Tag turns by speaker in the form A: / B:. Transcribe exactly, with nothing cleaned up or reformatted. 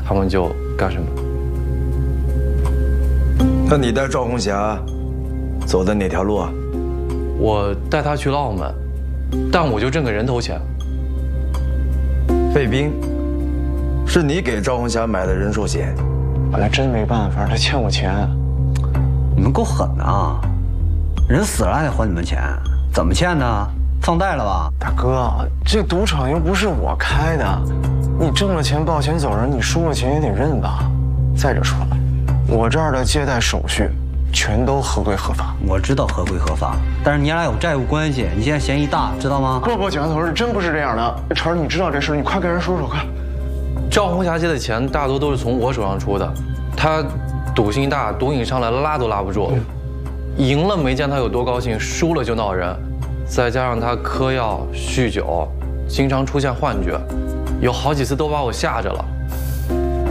A: 他们就干什么。
B: 那你带赵红霞走的哪条路啊？
A: 我带他去了澳门，但我就挣个人头钱。
B: 费兵，是你给赵红霞买的人寿险？
C: 本来真没办法，他欠我钱。
D: 你们够狠啊！人死了还得还你们钱，怎么欠的？放贷了吧？
C: 大哥，这赌场又不是我开的，你挣了钱抱钱走人，你输了钱也得认吧。再者说了，我这儿的借贷手续全都合规合法。
D: 我知道合规合法，但是你俩有债务关系，你现在嫌疑大，知道吗？
C: 不不，警察同志，真不是这样的。晨儿，你知道这事，你快跟人说说快。
A: 赵红霞借的钱大多都是从我手上出的，她赌性大，毒瘾上来了拉都拉不住，赢了没见她有多高兴，输了就闹人，再加上她嗑药酗酒，经常出现幻觉，有好几次都把我吓着了。